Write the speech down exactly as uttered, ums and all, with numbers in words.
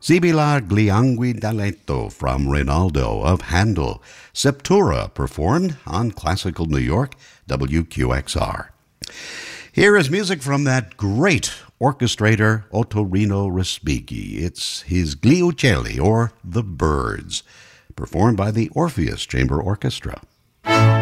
Sibilla Glianguidaletto from Rinaldo of Handel. Septura performed on Classical New York, W Q X R. Here is music from that great orchestrator Ottorino Respighi. It's his Gli Uccelli, or The Birds, performed by the Orpheus Chamber Orchestra.